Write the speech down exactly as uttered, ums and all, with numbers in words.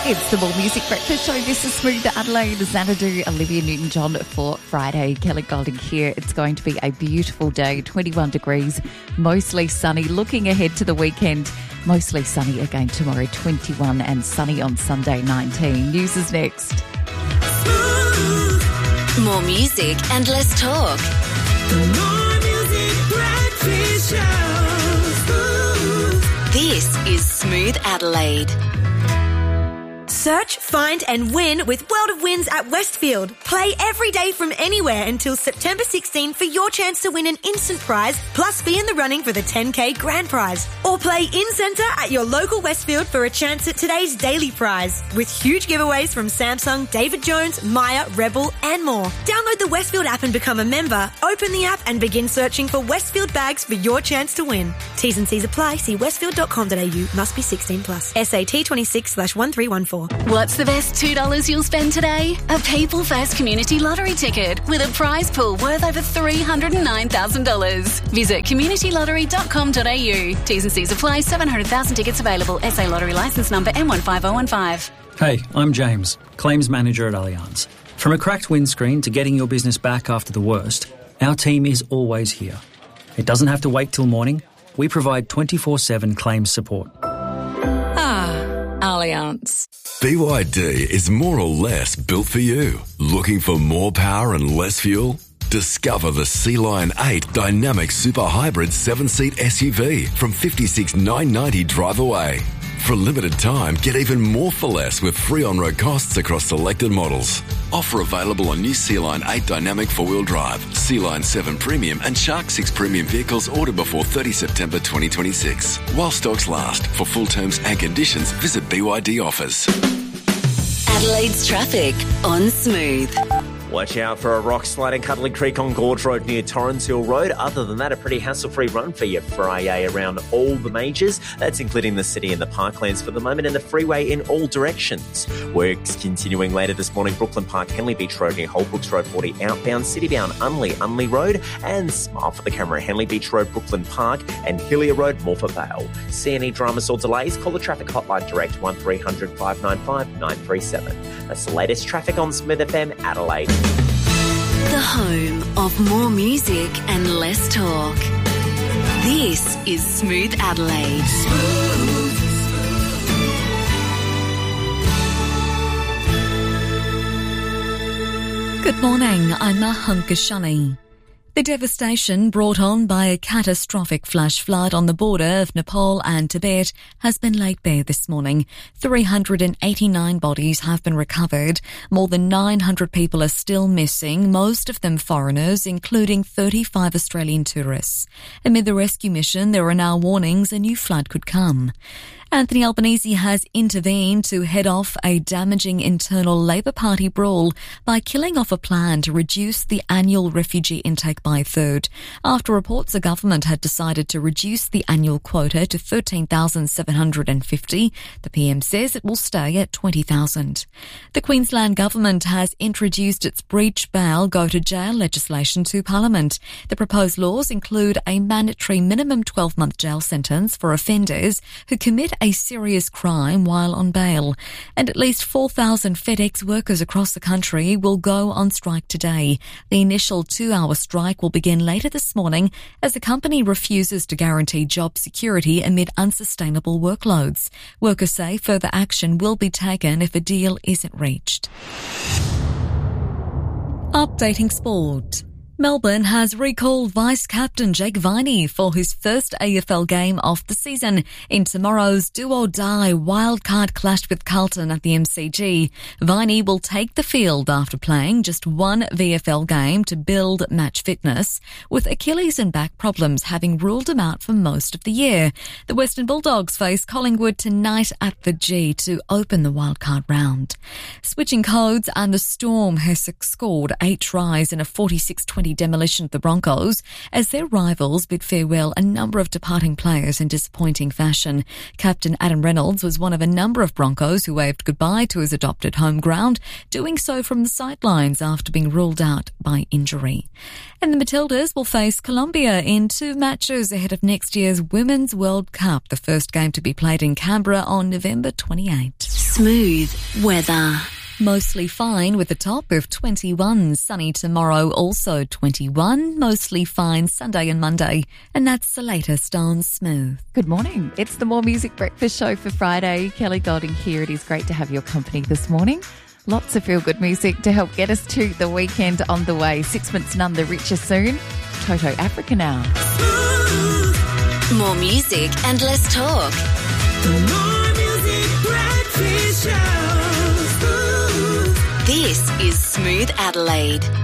It's the More Music Breakfast Show. This is Smooth Adelaide, Xanadu, Olivia Newton-John for Friday. Kelly Golding here. It's going to be a beautiful day, twenty-one degrees, mostly sunny. Looking ahead to the weekend, mostly sunny again tomorrow, twenty-one, and sunny on Sunday, nineteen. News is next. More music and less talk. More Music Breakfast Show. This is Smooth Adelaide. Search, find and win with World of Wins at Westfield. Play every day from anywhere until September sixteenth for your chance to win an instant prize, plus be in the running for the ten K grand prize. Or play in-centre at your local Westfield for a chance at today's daily prize, with huge giveaways from Samsung, David Jones, Maya, Rebel and more. Download the Westfield app and become a member. Open the app and begin searching for Westfield bags for your chance to win. T's and C's apply. See westfield dot com dot a u. Must be sixteen plus. S A T twenty-six slash one three one four. What's the best two dollars you'll spend today? A People First Community Lottery ticket with a prize pool worth over three hundred nine thousand dollars. Visit community lottery dot com dot a u. T's and C's apply. seven hundred thousand tickets available. S A Lottery licence number N one five zero one five. Hey, I'm James, Claims Manager at Allianz. From a cracked windscreen to getting your business back after the worst, our team is always here. It doesn't have to wait till morning. We provide twenty-four seven claims support. Allianz. B Y D is more or less built for you. Looking for more power and less fuel? Discover the Sea Lion eight Dynamic Super Hybrid seven-seat S U V from fifty-six thousand nine hundred ninety dollars drive away. For a limited time, get even more for less with free on-road costs across selected models. Offer available on new Sea Lion eight Dynamic four-wheel drive, Sea Lion seven Premium and Shark six Premium vehicles ordered before thirtieth September twenty twenty-six. While stocks last. For full terms and conditions, visit B Y D Offers. Adelaide's traffic on Smooth. Watch out for a rock slide in Cuddly Creek on Gorge Road near Torrens Hill Road. Other than that, a pretty hassle-free run for your Friday around all the majors. That's including the city and the parklands for the moment, and the freeway in all directions. Works continuing later this morning. Brooklyn Park, Henley Beach Road near Holbrooks Road forty outbound, Citybound, Unley, Unley Road, and Smile for the Camera, Henley Beach Road, Brooklyn Park, and Hillier Road, Morpher Vale. See any dramas or delays? Call the traffic hotline direct one three hundred five nine five nine three seven. That's the latest traffic on Smooth F M Adelaide. The home of more music and less talk. This is Smooth Adelaide. Smooth. Good morning, I'm Maham Kashani. The devastation brought on by a catastrophic flash flood on the border of Nepal and Tibet has been laid bare this morning. three hundred eighty-nine bodies have been recovered. More than nine hundred people are still missing, most of them foreigners, including thirty-five Australian tourists. Amid the rescue mission, there are now warnings a new flood could come. Anthony Albanese has intervened to head off a damaging internal Labor Party brawl by killing off a plan to reduce the annual refugee intake by a third, after reports the government had decided to reduce the annual quota to thirteen thousand seven hundred fifty. The P M says it will stay at twenty thousand. The Queensland government has introduced its breach bail go to jail legislation to Parliament. The proposed laws include a mandatory minimum twelve-month jail sentence for offenders who commit a serious crime while on bail. And at least four thousand FedEx workers across the country will go on strike today. The initial two-hour strike will begin later this morning as the company refuses to guarantee job security amid unsustainable workloads. Workers say further action will be taken if a deal isn't reached. Updating sport. Melbourne has recalled vice-captain Jake Viney for his first A F L game of the season in tomorrow's do-or-die wildcard clash with Carlton at the M C G. Viney will take the field after playing just one V F L game to build match fitness, with Achilles and back problems having ruled him out for most of the year. The Western Bulldogs face Collingwood tonight at the G to open the wildcard round. Switching codes, and the Storm has scored eight tries in a forty-six twenty demolition of the Broncos as their rivals bid farewell a number of departing players in disappointing fashion. Captain Adam Reynolds was one of a number of Broncos who waved goodbye to his adopted home ground, doing so from the sidelines after being ruled out by injury. And the Matildas will face Colombia in two matches ahead of next year's Women's World Cup, the first game to be played in Canberra on November twenty-eighth. Smooth weather. Mostly fine with a top of twenty-one. Sunny tomorrow, also twenty-one. Mostly fine Sunday and Monday. And that's the latest on Smooth. Good morning. It's the More Music Breakfast Show for Friday. Kelly Golding here. It is great to have your company this morning. Lots of feel-good music to help get us to the weekend on the way. Six months none the richer soon. Toto Africa now. More music and less talk. More music breakfast show. This is Smooth Adelaide.